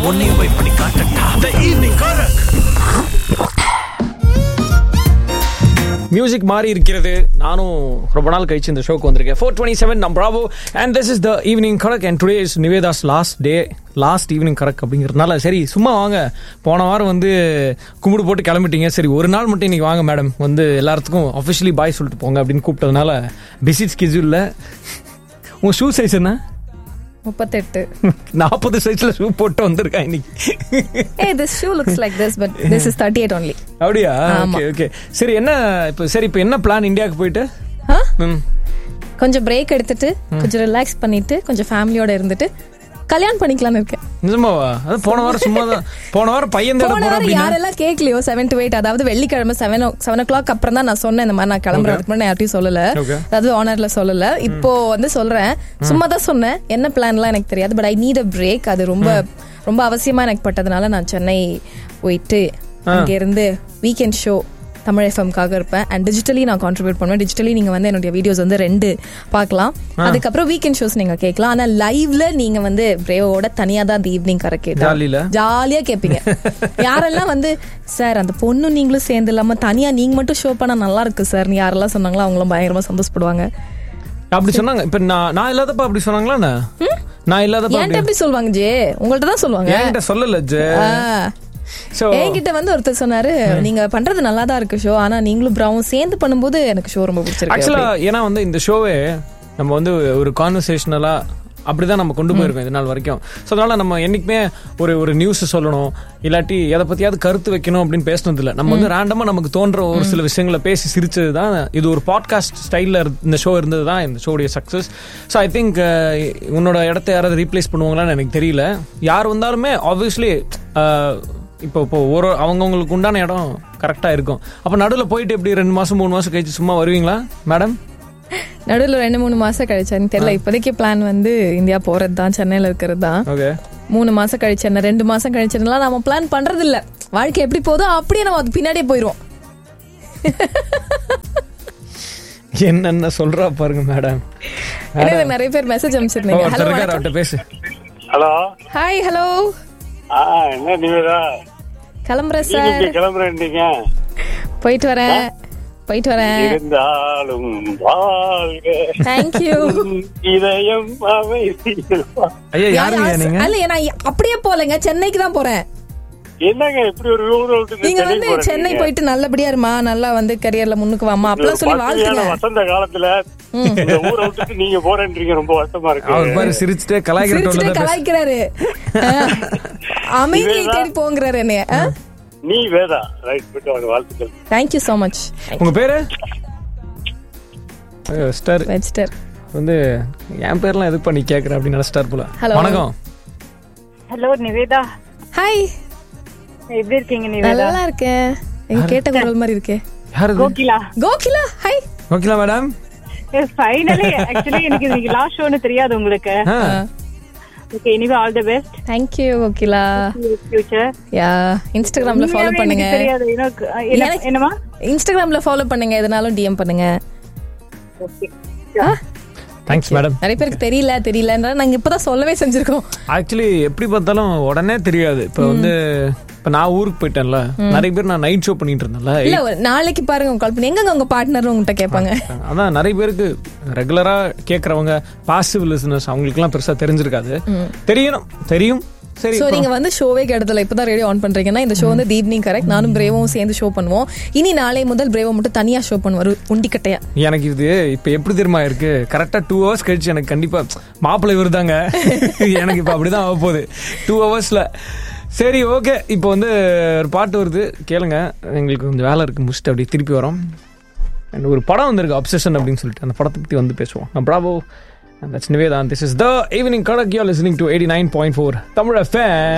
உன்னையும் போய் பண்ணி காட்டட்டா. The evening Karak. மியூசிக் மாறி இருக்கிறது. நானும் ரொம்ப நாள் கழிச்சு இந்த ஷோக்கு வந்திருக்கேன். 4:27 நம் Bravo and this is the evening Kharak and today is Nivetha's last evening Kharak அப்படிங்கிறதுனால சரி சும்மா வாங்க. போன வாரம் வந்து கும்பிடு போட்டு கிளம்பிட்டீங்க, சரி ஒரு நாள் மட்டும் இன்னைக்கு வாங்க மேடம் வந்து எல்லாத்துக்கும் அஃபிஷியலி பாய் சொல்லிட்டு போங்க அப்படின்னு கூப்பிட்டதுனால பிஸி ஸ்கெட்யூல்ல உங்க ஷூ சைஸ் என்ன? 38. 40 சைஸ்ல ஷூ போட்டு வந்திருக்கேன் இன்னைக்கு. Hey, this shoe looks like this, but this is 38 only. அப்படியா? Okay okay. சரி இப்போ என்ன பிளான் இந்தியாவுக்கு போயிட்டு? கொஞ்சம் பிரேக் எடுத்துட்டு கொஞ்சம் ரிலாக்ஸ் பண்ணிட்டு கொஞ்சம் ஃபேமிலியோட இருந்துட்டு கல்யாணம் பண்ணிக்கலாம்னு இருக்கேன். நிஜமாவா? அது போன வாரம் சும்மா தான். போன வாரம் பையன் தேட போறோம் அப்படினா யாரெல்லாம் கேக்கலையோ 7 to 8, அதாவது வெள்ளிக்கிழமை 7 o'clock அப்புறம் தான் நான் சொன்னேன் இந்த மாதிரி நான் கிளம்புறதுக்கு முன்னாடி யார்ட்டையும் சொல்லல, அதாவது ஆனர்ல சொல்லல. இப்போ வந்து சொல்றேன், சும்மா தான் சொன்னேன். என்ன பிளான்லாம் எனக்கு தெரியாது, but I need a break. அது ரொம்ப ரொம்ப அவசியமா எனக்கு பட்டதுனால நான் சென்னை போயிட்டு அங்க இருந்து வீக்கெண்ட் ஷோ தமிழ் எஃப்எம்காக இருப்பேன். அண்ட் டிஜிட்டலி நான் கான்ட்ரிபியூட் பண்ணுவேன். டிஜிட்டலி நீங்க வந்து என்னுடைய வீடியோஸ் வந்து 2 பார்க்கலாம். அதுக்கப்புறம் வீக்கெண்ட் ஷோஸ் நீங்க கேட்கலாம். ஆனா லைவ்ல நீங்க வந்து பிரேவோட தனியா தான் அந்த ஈவினிங் கரெக்ட் ஜாலியா கேட்பீங்க. யாரெல்லாம் வந்து சார் அந்த பொண்ணு நீங்களும் சேர்ந்து இல்லாம தனியா நீங்க மட்டும் ஷோ பண்ணா நல்லா இருக்கு சார் யாரெல்லாம் சொன்னாங்களோ அவங்களும் பயங்கரமா சந்தோஷப்படுவாங்க. அப்படி சொன்னாங்க. இப்ப நான் இல்லாதப்ப அப்படி சொன்னாங்களா? நான் இல்லாதப்ப என்கிட்ட எப்படி சொல்லுவாங்க ஜே? உங்கள்ட்ட தான் சொல்லுவாங்க, என்கிட்ட சொல்லல ஜே. என்கிட்ட வந்து ஒருத்தர் சொன்னாரு, நீங்க பண்றது நல்லா தான் இருக்கு ஷோ, ஆனா நீங்களும் பிராவும் சேர்ந்து பண்ணும்போது எனக்கு ஷோ ரொம்ப பிடிச்சிருக்கு. ஆக்சுவலா ஏன்னா வந்து இந்த ஷோவே நம்ம வந்து ஒரு கான்வர்சேஷனலா அப்படிதான் நம்ம கொண்டு போயிருக்கோம் இது நாள் வரைக்கும். ஸோ அதனால நம்ம என்னைக்குமே ஒரு நியூஸ் சொல்லணும் இல்லாட்டி எதை பத்தியாவது கருத்து வைக்கணும் அப்படின்னு பேசினது இல்லை. நம்ம வந்து ரேண்டமா நமக்கு தோன்ற ஒரு சில விஷயங்களை பேசி சிரிச்சது தான் இது. ஒரு பாட்காஸ்ட் ஸ்டைல்ல இந்த ஷோ இருந்தது தான் இந்த ஷோடைய சக்சஸ். ஸோ ஐ திங்க் உன்னோட இடத்த யாராவது ரீப்ளேஸ் பண்ணுவாங்களான்னு எனக்கு தெரியல. யார் வந்தாலுமே ஆப்வியஸ்லி இப்போ ஒரு அவங்கவுங்களுக்கு உண்டான இடம் கரெக்டா இருக்கும். அப்ப நடுவில் போயிட்டு எப்படி 2 மாசம் 3 மாசம் கழிச்சு சும்மா வருவீங்களா மேடம்? நடுவில் 2-3 மாசம் கழிச்சான்னு தெரியல. இப்போதைக்கு பிளான் வந்து இந்தியா போறது தான், சென்னையில இருக்கிறது தான். 3 மாசம் கழிச்சு என்ன 2 மாசம் கழிச்சுலாம் நம்ம பிளான் பண்றது இல்ல. வாழ்க்கை எப்படி போதோ அப்படியே நம்ம அது பின்னாடியே போயிடுவோம். என்னென்ன சொல்றா பாருங்க மேடம். நிறைய பேர் மெசேஜ் அனுப்பிச்சிருந்தீங்க. Hello hi hello. என்ன நிவேதா கிளம்புறேன் சார். கிளம்புறீங்க? போயிட்டு வரேன் இருந்தாலும் தேங்க்யூ. இதயம் நான் அப்படியே போலங்க, சென்னைக்கு தான் போறேன். என்னங்க இப்படி ஒரு நீங்க வந்து சென்னை போயிட்டு நல்லபடியா இருமா, நல்லா வந்து கரியர்ல முன்னுக்கு வாமா அப்படிலாம் சொல்லி வாழ்த்துங்க. வசந்த காலத்துல ஊரை விட்டுட்டு நீங்க போறேன்றீங்க, ரொம்ப வருத்தமா இருக்கு. சிரிச்சுட்டே கலாய்க்கிறாரு, அமைதியை தேடி போங்கிறாரு என்னைய. நீ வேதா ரைட் போட்டு வாங்க, வாழ்த்துக்கள். Thank you so much. உங்க பேரு? ஸ்டார் வந்து என் பேர்லாம் எதுக்கு பண்ணி கேக்குற அப்படின்னு ஸ்டார் போல. வணக்கம். ஹலோ நிவேதா. ஹாய், எப்படி இருக்கீங்க நிவேதா? நல்லா இருக்கேன். எங்க கேட்ட குரல் மாதிரி இருக்கே. யாரு? Kokila. Hi Kokila madam. Finally actually எனக்கு இன்னைக்கு லாஸ்ட் ஷோன்னு தெரியாது உங்களுக்கு. Okay, anyway all the best. Thank you Kokila. future இன்ஸ்டாகிராம்ல ஃபாலோ பண்ணுங்க. தெரியாது என்னமா? இன்ஸ்டாகிராம்ல ஃபாலோ பண்ணுங்க, எதனாலும் DM பண்ணுங்க. Okay, thanks madam. நிறைய பேருக்கு தெரியலன்ற நாங்க இப்பதான் சொல்லவே செஞ்சிருக்கோம். ஆக்சுவலி எப்படி பார்த்தாலும் உடனே தெரியாது. இப்ப நான் ஊருக்கு போயிட்டேன்ல, நிறைய பேர் நான் நைட் ஷோ பண்ணிட்டு இருந்தேன்ல. இல்ல நாளைக்கு பாருங்க உங்க கால் பண்ணி எங்க உங்க பார்ட்னர் உங்ககிட்ட கேட்பாங்க. அதான் நிறைய பேருக்கு ரெகுலரா கேக்குறவங்க பாசிவ் லிசனர்ஸ் அவங்களுக்கு எல்லாம் பெருசா தெரிஞ்சிருக்காது. தெரியும். சரி, சோ நீங்க வந்து ஷோவே கேட்டதுல இப்பதான் ரேடியோ ஆன் பண்றீங்கன்னா இந்த ஷோ வந்து ஈவினிங் கரெக்ட். நானும் பிரேவும் சேர்ந்து ஷோ பண்ணுவோம். இனி நாளை முதல் பிரேவோ மட்டும் தனியா ஷோ பண்ணுவாரு உண்டிக்கட்டையா. எனக்கு இது இப்ப எப்படி தெரியுமா இருக்கு, கரெக்டா 2 hours கழிச்சு எனக்கு கண்டிப்பா மாப்பிள்ளை வருதாங்க. எனக்கு இப்ப அப்படிதான் ஆக போகுது 2 hours. சரி ஓகே, இப்போ வந்து ஒரு பாட்டு வருது கேளுங்க. எங்களுக்கு கொஞ்சம் வேலை இருக்கு, முடிச்சுட்டு அப்படி திருப்பி வரோம். ஒரு படம் வந்திருக்கு அப்சஷன் அப்படின்னு சொல்லிட்டு, அந்த படத்தை பத்தி வந்து பேசுவோம். Bravo. And that's Nivedha. This is the Evening Karak. You're listening to 89.4 Tamil FM.